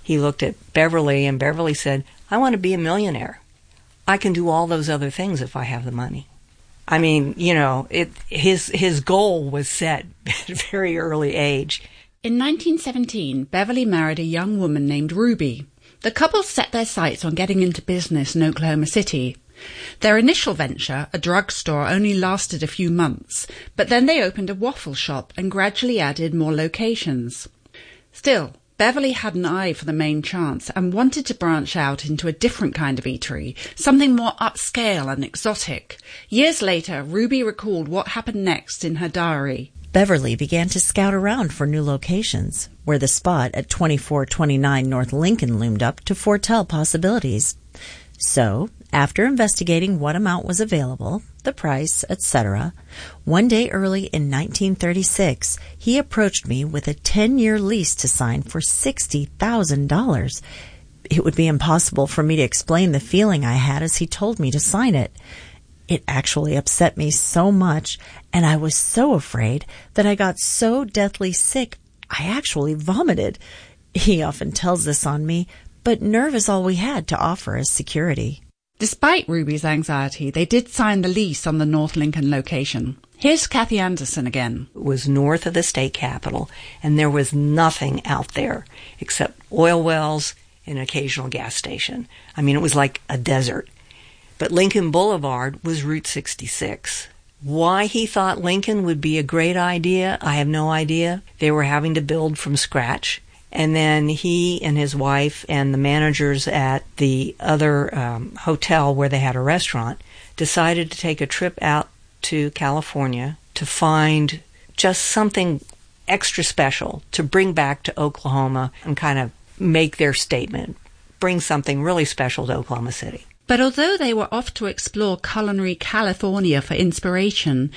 he looked at Beverly, and Beverly said, I want to be a millionaire. I can do all those other things if I have the money. I mean, his goal was set at a very early age. In 1917, Beverly married a young woman named Ruby. The couple set their sights on getting into business in Oklahoma City. Their initial venture, a drugstore, only lasted a few months, but then they opened a waffle shop and gradually added more locations. Still, Beverly had an eye for the main chance and wanted to branch out into a different kind of eatery, something more upscale and exotic. Years later, Ruby recalled what happened next in her diary. Beverly began to scout around for new locations, where the spot at 2429 North Lincoln loomed up to foretell possibilities. So, after investigating what amount was available, the price, etc., one day early in 1936, he approached me with a 10-year lease to sign for $60,000. It would be impossible for me to explain the feeling I had as he told me to sign it. It actually upset me so much, and I was so afraid that I got so deathly sick I actually vomited. He often tells this on me, but nerve is all we had to offer as security. Despite Ruby's anxiety, they did sign the lease on the North Lincoln location. Here's Kathy Anderson again. It was north of the state capitol, and there was nothing out there except oil wells and an occasional gas station. I mean, it was like a desert. But Lincoln Boulevard was Route 66. Why he thought Lincoln would be a great idea, I have no idea. They were having to build from scratch. And then he and his wife and the managers at the other hotel where they had a restaurant decided to take a trip out to California to find just something extra special to bring back to Oklahoma and kind of make their statement, bring something really special to Oklahoma City. But although they were off to explore culinary California for inspiration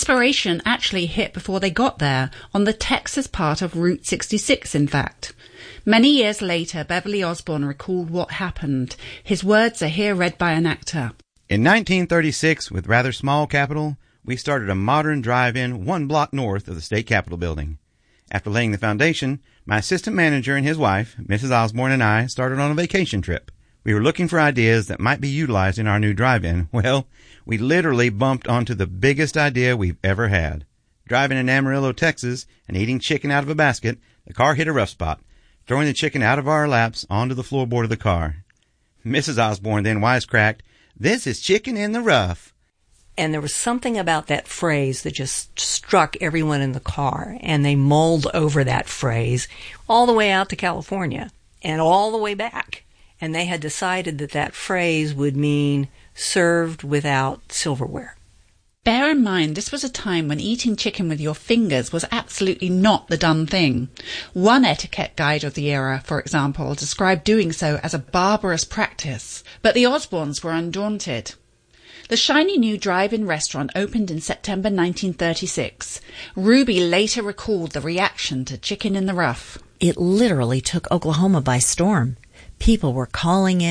actually hit before they got there, on the Texas part of Route 66, in fact. Many years later, Beverly Osborne recalled what happened. His words are here read by an actor. In 1936, with rather small capital, we started a modern drive-in 1 block north of the state capitol building. After laying the foundation, my assistant manager and his wife, Mrs. Osborne, and I started on a vacation trip. We were looking for ideas that might be utilized in our new drive-in. Well, we literally bumped onto the biggest idea we've ever had. Driving in Amarillo, Texas, and eating chicken out of a basket, the car hit a rough spot, throwing the chicken out of our laps onto the floorboard of the car. Mrs. Osborne then wisecracked, "This is chicken in the rough." And there was something about that phrase that just struck everyone in the car, and they mulled over that phrase all the way out to California and all the way back. And they had decided that that phrase would mean served without silverware. Bear in mind, this was a time when eating chicken with your fingers was absolutely not the done thing. One etiquette guide of the era, for example, described doing so as a barbarous practice. But the Osbornes were undaunted. The shiny new drive-in restaurant opened in September 1936. Ruby later recalled the reaction to chicken in the rough. It literally took Oklahoma by storm. People were coming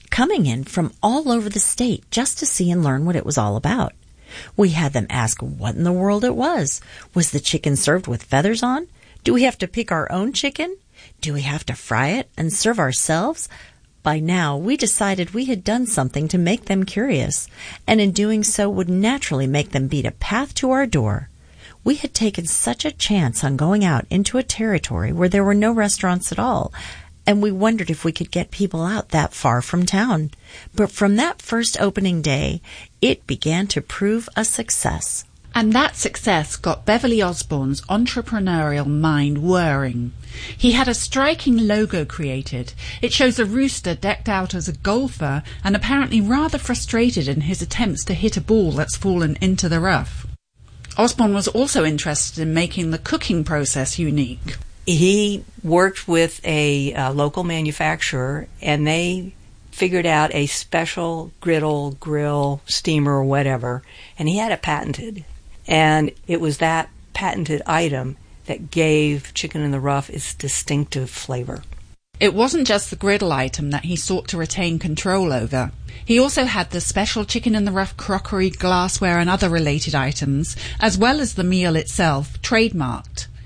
in from all over the state just to see and learn what it was all about. We had them ask what in the world it was. Was the chicken served with feathers on? Do we have to pick our own chicken? Do we have to fry it and serve ourselves? By now, we decided we had done something to make them curious, and in doing so would naturally make them beat a path to our door. We had taken such a chance on going out into a territory where there were no restaurants at all, and we wondered if we could get people out that far from town. But from that first opening day, it began to prove a success. And that success got Beverly Osborne's entrepreneurial mind whirring. He had a striking logo created. It shows a rooster decked out as a golfer and apparently rather frustrated in his attempts to hit a ball that's fallen into the rough. Osborne was also interested in making the cooking process unique. He worked with a local manufacturer, and they figured out a special griddle, grill, steamer, or whatever, and he had it patented. And it was that patented item that gave chicken in the rough its distinctive flavor. It wasn't just the griddle item that he sought to retain control over. He also had the special chicken in the rough crockery, glassware, and other related items, as well as the meal itself, trademarked.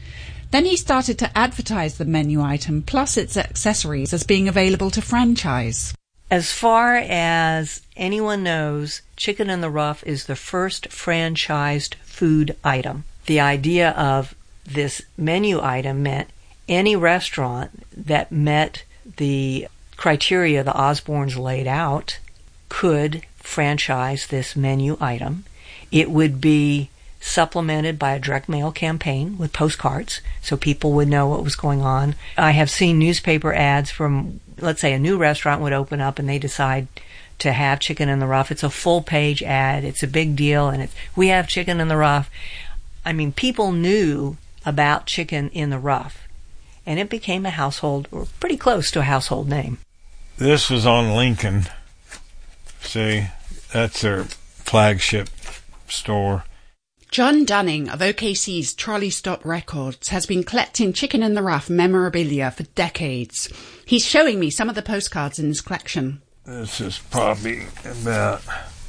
Then he started to advertise the menu item plus its accessories as being available to franchise. As far as anyone knows, Chicken in the Rough is the first franchised food item. The idea of this menu item meant any restaurant that met the criteria the Osbornes laid out could franchise this menu item. It would be supplemented by a direct mail campaign with postcards so people would know what was going on. I have seen newspaper ads from, let's say, a new restaurant would open up and they decide to have Chicken in the Rough. It's a full-page ad. It's a big deal, and we have Chicken in the Rough. I mean, people knew about Chicken in the Rough, and it became a household, or pretty close to a household name. This was on Lincoln. See, that's their flagship store. John Dunning of OKC's Trolley Stop Records has been collecting Chicken in the Rough memorabilia for decades. He's showing me some of the postcards in his collection. This is probably about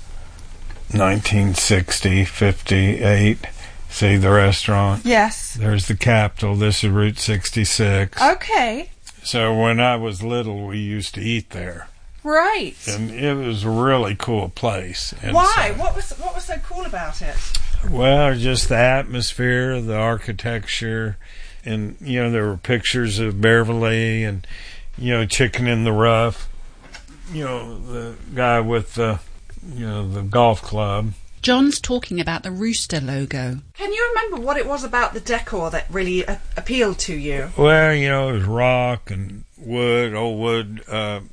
1960, 58. See the restaurant? Yes. There's the Capitol. This is Route 66. Okay. So when I was little, we used to eat there. Right. And it was a really cool place. And why? What was so cool about it? Well, just the atmosphere, the architecture, and, there were pictures of Beverly and, Chicken in the Rough, the guy with the golf club. John's talking about the rooster logo. Can you remember what it was about the decor that really appealed to you? Well, it was rock and wood, old wood,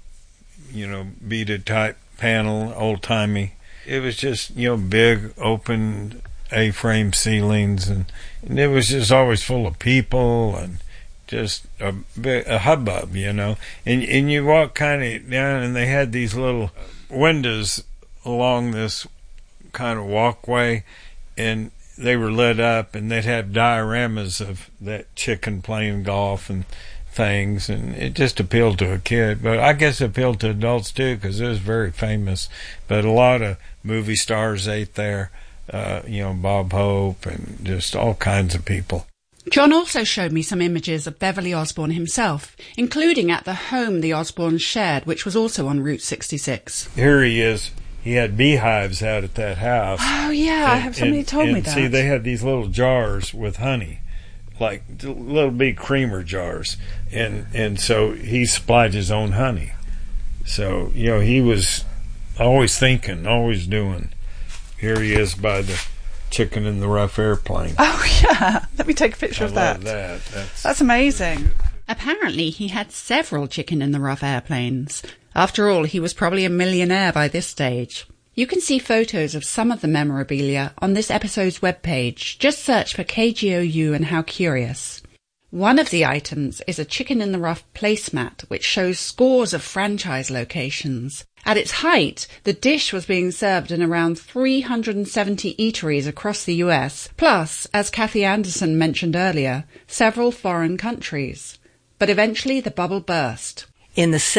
beaded type panel, old-timey. It was just, big, open A-frame ceilings, and it was just always full of people and just a hubbub, And you walk kind of down, and they had these little windows along this kind of walkway, and they were lit up, and they'd have dioramas of that chicken playing golf and things, and it just appealed to a kid, but I guess it appealed to adults too, because it was very famous. But a lot of movie stars ate there, Bob Hope and just all kinds of people. John also showed me some images of Beverly Osborne himself, including at the home the Osbornes shared, which was also on Route 66. Here he is. He had beehives out at that house. Oh yeah, somebody told me that. See, they had these little jars with honey, like little big creamer jars, and so he supplied his own honey. So he was always thinking, always doing. Here he is by the Chicken in the Rough airplane. Oh yeah, let me take a picture of that. Love that. That's amazing. Apparently he had several Chicken in the Rough airplanes. After all, he was probably a millionaire by this stage. You can see photos of some of the memorabilia on this episode's webpage. Just search for KGOU and How Curious. One of the items is a Chicken in the Rough placemat, which shows scores of franchise locations. At its height, the dish was being served in around 370 eateries across the US, plus, as Kathy Anderson mentioned earlier, several foreign countries. But eventually the bubble burst. In the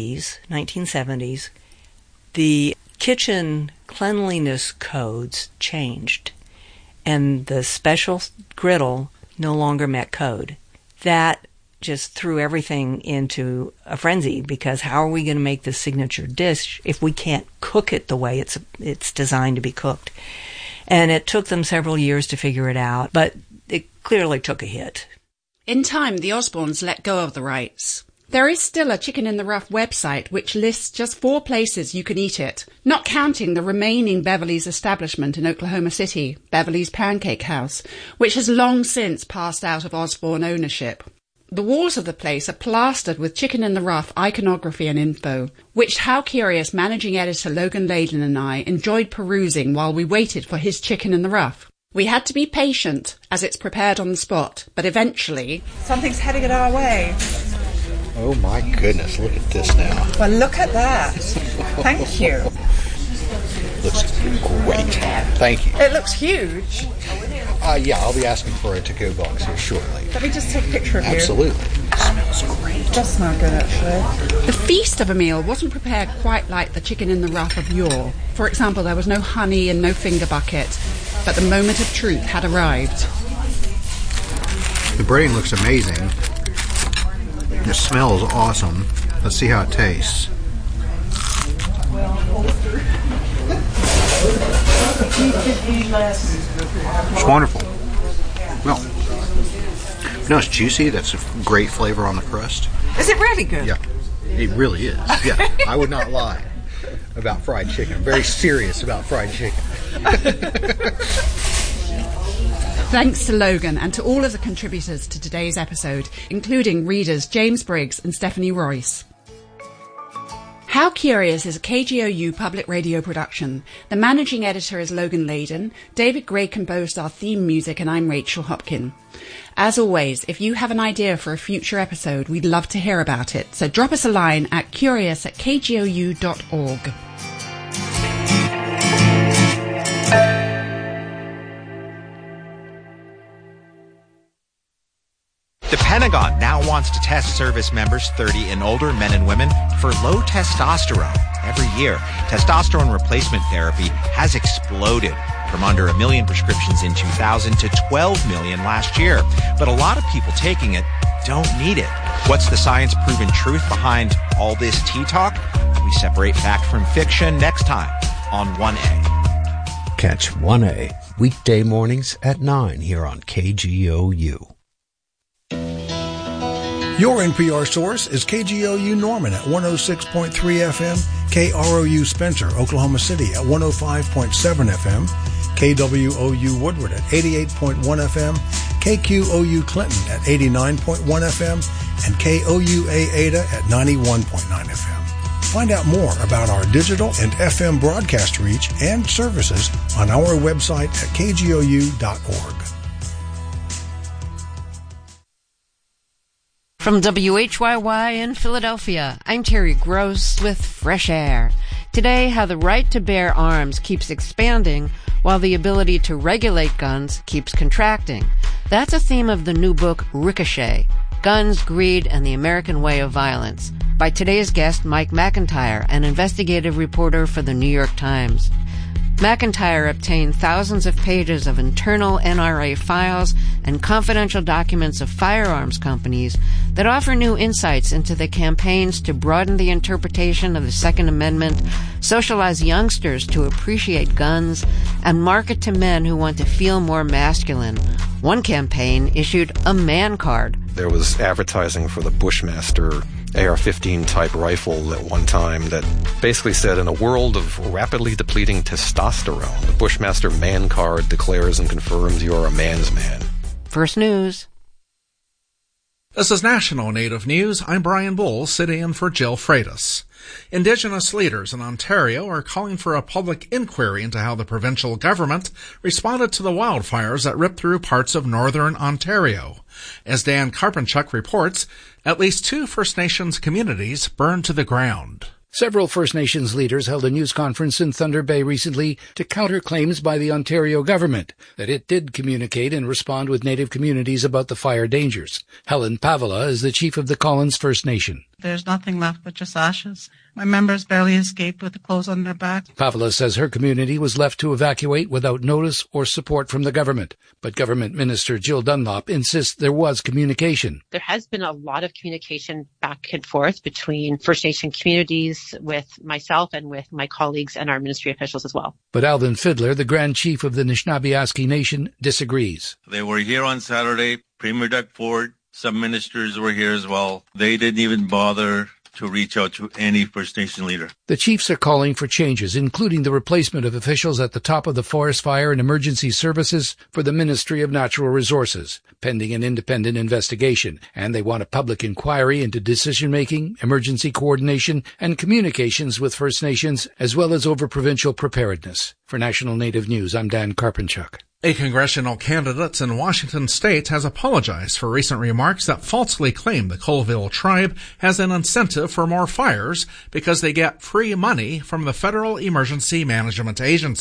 1970s, the kitchen cleanliness codes changed, and the special griddle no longer met code. That just threw everything into a frenzy, because how are we going to make this signature dish if we can't cook it the way it's designed to be cooked? And it took them several years to figure it out, but it clearly took a hit. In time, the Osbornes let go of the rights. There is still a Chicken in the Rough website which lists just 4 places you can eat it, not counting the remaining Beverly's establishment in Oklahoma City, Beverly's Pancake House, which has long since passed out of Osborne ownership. The walls of the place are plastered with Chicken in the Rough iconography and info, which How Curious managing editor Logan Layden and I enjoyed perusing while we waited for his Chicken in the Rough. We had to be patient, as it's prepared on the spot, but eventually... Something's heading it our way. Oh my goodness, look at this now. Well, look at that. Thank you. Looks great. Thank you. It looks huge. Yeah, I'll be asking for a to-go box here shortly. Let me just take a picture of you. Absolutely. It smells great. It does smell good, actually. The feast of a meal wasn't prepared quite like the Chicken in the Rough of yore. For example, there was no honey and no finger bucket, but the moment of truth had arrived. The braiding looks amazing. The smell is awesome. Let's see how it tastes. It's wonderful. Well, it's juicy. That's a great flavor on the crust. Is it really good? Yeah, it really is. Yeah, I would not lie about fried chicken. I'm very serious about fried chicken. Thanks to Logan and to all of the contributors to today's episode, including readers James Briggs and Stephanie Royce. How Curious is a KGOU public radio production. The managing editor is Logan Layden. David Gray composed our theme music, and I'm Rachel Hopkin. As always, if you have an idea for a future episode, we'd love to hear about it. So drop us a line at curious@kgou.org. The Pentagon now wants to test service members 30 and older, men and women, for low testosterone. Every year, testosterone replacement therapy has exploded from under 1 million prescriptions in 2000 to 12 million last year. But a lot of people taking it don't need it. What's the science-proven truth behind all this tea talk? We separate fact from fiction next time on 1A. Catch 1A weekday mornings at 9 here on KGOU. Your NPR source is KGOU Norman at 106.3 FM, KROU Spencer, Oklahoma City at 105.7 FM, KWOU Woodward at 88.1 FM, KQOU Clinton at 89.1 FM, and KOUA Ada at 91.9 FM. Find out more about our digital and FM broadcast reach and services on our website at kgou.org. From WHYY in Philadelphia, I'm Terry Gross with Fresh Air. Today, how the right to bear arms keeps expanding while the ability to regulate guns keeps contracting. That's a theme of the new book, Ricochet, Guns, Greed, and the American Way of Violence, by today's guest, Mike McIntyre, an investigative reporter for the New York Times. McIntyre obtained thousands of pages of internal NRA files and confidential documents of firearms companies that offer new insights into the campaigns to broaden the interpretation of the Second Amendment, socialize youngsters to appreciate guns, and market to men who want to feel more masculine. One campaign issued a man card. There was advertising for the Bushmaster AR-15 type rifle at one time that basically said, in a world of rapidly depleting testosterone, the Bushmaster man card declares and confirms you are a man's man. First News. This is National Native News. I'm Brian Bull, sitting in for Jill Freitas. Indigenous leaders in Ontario are calling for a public inquiry into how the provincial government responded to the wildfires that ripped through parts of northern Ontario. As Dan Karpenchuk reports, at least 2 First Nations communities burned to the ground. Several First Nations leaders held a news conference in Thunder Bay recently to counter claims by the Ontario government that it did communicate and respond with Native communities about the fire dangers. Helen Pavala is the chief of the Collins First Nation. There's nothing left but just ashes. My members barely escaped with the clothes on their back. Pavala says her community was left to evacuate without notice or support from the government. But Government Minister Jill Dunlop insists there was communication. There has been a lot of communication back and forth between First Nation communities, with myself and with my colleagues and our ministry officials as well. But Alvin Fiddler, the Grand Chief of the Anishinaabe Nation, disagrees. They were here on Saturday. Premier Doug Ford, some ministers were here as well. They didn't even bother to reach out to any First Nation leader. The chiefs are calling for changes, including the replacement of officials at the top of the Forest Fire and Emergency Services for the Ministry of Natural Resources, pending an independent investigation. And they want a public inquiry into decision-making, emergency coordination, and communications with First Nations, as well as over provincial preparedness. For National Native News, I'm Dan Karpenchuk. A congressional candidate in Washington state has apologized for recent remarks that falsely claim the Colville tribe has an incentive for more fires because they get free money from the Federal Emergency Management Agency.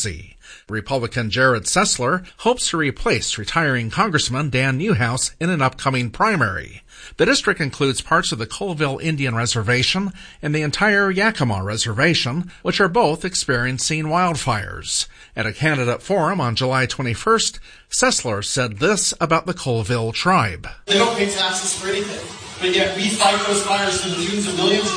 Republican Jared Sessler hopes to replace retiring Congressman Dan Newhouse in an upcoming primary. The district includes parts of the Colville Indian Reservation and the entire Yakima Reservation, which are both experiencing wildfires. At a candidate forum on July 21st, Sessler said this about the Colville tribe. They don't pay taxes for anything, but yet we fight those fires to the tunes of millions.